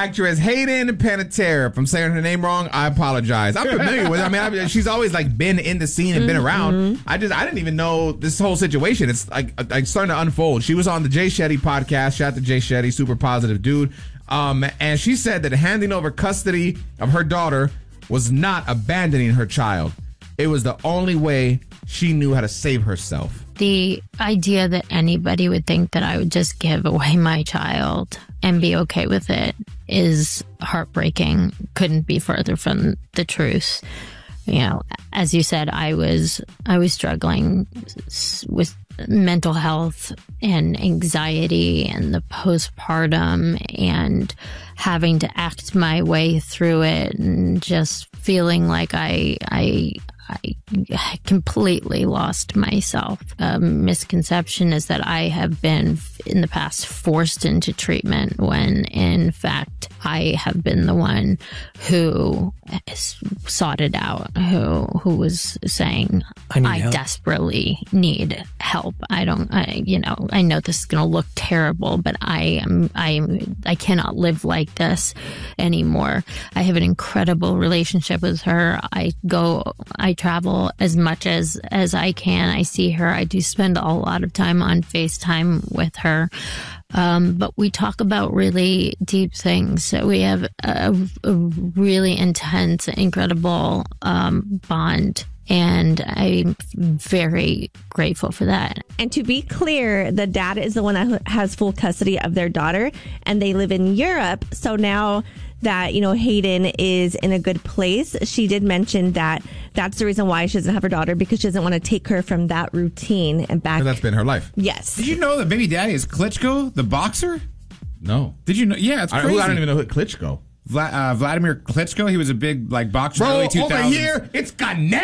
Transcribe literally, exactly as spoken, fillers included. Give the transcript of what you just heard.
actress Hayden Panettiere. If I'm saying her name wrong, I apologize. I'm familiar with her. I mean, I, she's always like been in the scene and been Mm-hmm. around. I just I didn't even know this whole situation. It's like like starting to unfold. She was on the Jay Shetty podcast. Shout out to Jay Shetty, super positive dude. Um, and she said that handing over custody of her daughter was not abandoning her child. It was the only way she knew how to save herself. The idea that anybody would think that I would just give away my child and be okay with it is heartbreaking. Couldn't be further from the truth. You know, as you said, I was I was struggling with mental health and anxiety and the postpartum and having to act my way through it and just feeling like I I I completely lost myself. A misconception is that I have been in the past forced into treatment when in fact I have been the one who sought it out, who who was saying I, need I help. desperately need help. I don't, I, you know, I know this is going to look terrible, but I am, I am, I cannot live like this anymore. I have an incredible relationship with her. I go, I travel as much as, as I can. I see her. I do spend a lot of time on FaceTime with her. Um, but we talk about really deep things. We have a, a really intense, incredible um, bond. And I'm very grateful for that. And to be clear, the dad is the one that has full custody of their daughter, and they live in Europe. So now that, you know, Hayden is in a good place, she did mention that that's the reason why she doesn't have her daughter, because she doesn't want to take her from that routine and back. That's been her life. Yes. Did you know that baby daddy is Klitschko, the boxer? No. Did you know? Yeah, it's I, crazy. I don't even know who Klitschko. Vla- uh, Vladimir Klitschko, he was a big like boxer in Bro, the early two over thousands. here, it's got